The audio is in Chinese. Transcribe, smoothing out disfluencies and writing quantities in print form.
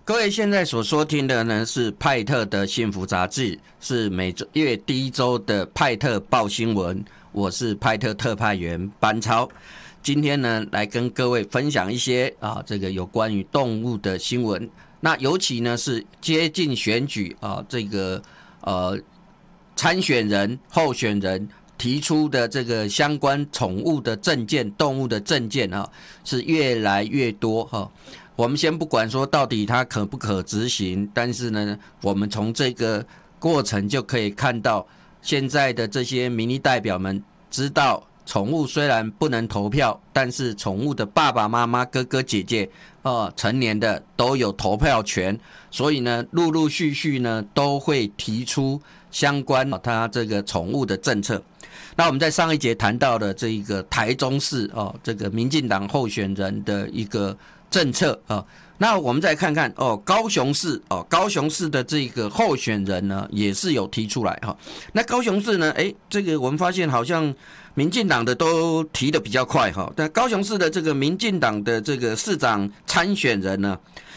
各位现在所收听的呢是派特的幸福杂志，是每月第一周的派特报新闻。我是派特特派员班超，今天呢来跟各位分享一些这个有关于动物的新闻。那尤其呢是接近选举这个参选人、候选人提出的这个相关宠物的政见、动物的政见是越来越多我们先不管说到底它可不可执行，但是呢，我们从这个过程就可以看到，现在的这些民意代表们知道，宠物虽然不能投票，但是宠物的爸爸妈妈、哥哥姐姐成年的都有投票权，所以呢，陆陆续续呢都会提出相关它这个宠物的政策。那我们在上一节谈到的这一个台中市这个民进党候选人的一个政策那我们再看看高雄市的这个候选人呢也是有提出来那高雄市呢这个我们发现好像民进党的都提得比较快但高雄市的这个民进党的这个市长参选人呢